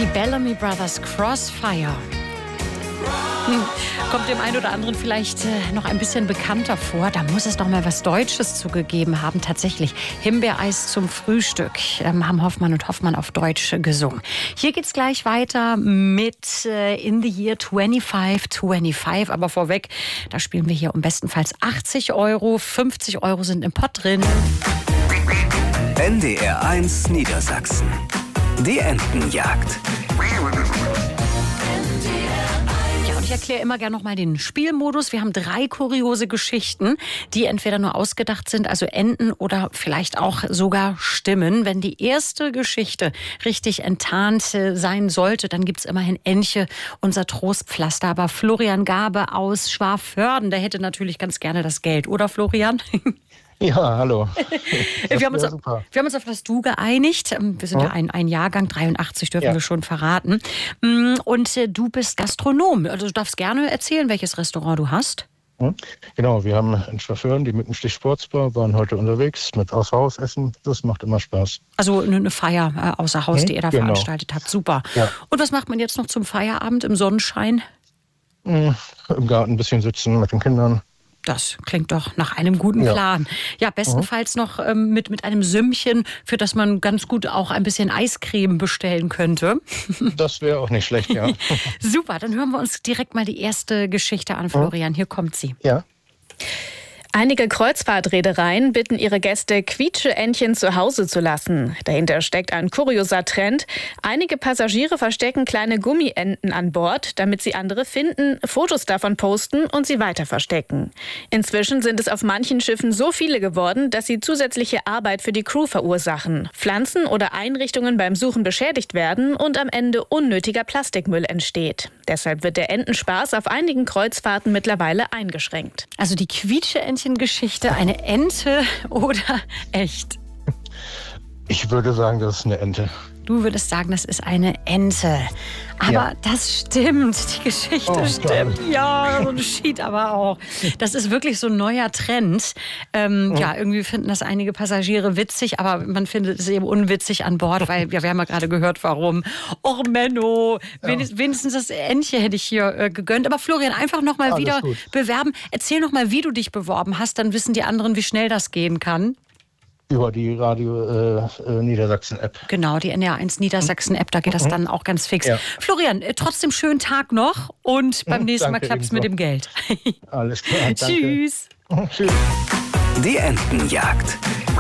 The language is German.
Die Bellamy Brothers, Crossfire. Kommt dem einen oder anderen vielleicht noch ein bisschen bekannter vor. Da muss es doch mal was Deutsches zugegeben haben. Tatsächlich, Himbeereis zum Frühstück haben Hoffmann und Hoffmann auf Deutsch gesungen. Hier geht's gleich weiter mit In the Year 2525. Aber vorweg, da spielen wir hier um bestenfalls 80 Euro. 50 Euro sind im Pott drin. NDR 1 Niedersachsen. Die Entenjagd. Ich erkläre immer gerne noch mal den Spielmodus. Wir haben 3 kuriose Geschichten, die entweder nur ausgedacht sind, also Enten, oder vielleicht auch sogar stimmen. Wenn die erste Geschichte richtig enttarnt sein sollte, dann gibt's immerhin Entche, unser Trostpflaster. Aber Florian Gabe aus Schwaförden, der hätte natürlich ganz gerne das Geld, oder Florian? Ja, hallo. Wir haben uns auf das Du geeinigt. Wir sind ja ein Jahrgang, 83 dürfen wir schon verraten. Und du bist Gastronom. Also du darfst gerne erzählen, welches Restaurant du hast. Genau, wir haben in Schwaförden die Mückenstich Sportsbar, waren heute unterwegs mit Außerhausessen. Das macht immer Spaß. Also eine Feier außer Haus, die ihr da veranstaltet habt. Super. Ja. Und was macht man jetzt noch zum Feierabend im Sonnenschein? Im Garten ein bisschen sitzen mit den Kindern. Das klingt doch nach einem guten Plan. Ja, bestenfalls noch mit einem Sümmchen, für das man ganz gut auch ein bisschen Eiscreme bestellen könnte. Das wäre auch nicht schlecht, ja. Super, dann hören wir uns direkt mal die erste Geschichte an, Florian. Hier kommt sie. Ja. Einige Kreuzfahrtreedereien bitten ihre Gäste, Quietsche-Entchen zu Hause zu lassen. Dahinter steckt ein kurioser Trend. Einige Passagiere verstecken kleine Gummienten an Bord, damit sie andere finden, Fotos davon posten und sie weiter verstecken. Inzwischen sind es auf manchen Schiffen so viele geworden, dass sie zusätzliche Arbeit für die Crew verursachen, Pflanzen oder Einrichtungen beim Suchen beschädigt werden und am Ende unnötiger Plastikmüll entsteht. Deshalb wird der Entenspaß auf einigen Kreuzfahrten mittlerweile eingeschränkt. Also die Quietsche-Entchen-Geschichte, eine Ente oder echt? Ich würde sagen, das ist eine Ente. Du würdest sagen, das ist eine Ente. Aber das stimmt, die Geschichte stimmt. Ja, so ein Schied aber auch. Das ist wirklich so ein neuer Trend. Ja, irgendwie finden das einige Passagiere witzig, aber man findet es eben unwitzig an Bord, weil wir haben ja gerade gehört, warum. Och Menno, wenigstens das Entchen hätte ich hier gegönnt. Aber Florian, einfach noch mal wieder bewerben. Erzähl noch mal, wie du dich beworben hast, dann wissen die anderen, wie schnell das gehen kann. Über die Radio Niedersachsen-App. Genau, die NDR 1 Niedersachsen-App, da geht das dann auch ganz fix. Ja. Florian, trotzdem schönen Tag noch und beim nächsten Mal klappt es mit dem Geld. Alles klar, danke. Tschüss. Tschüss. Die Entenjagd.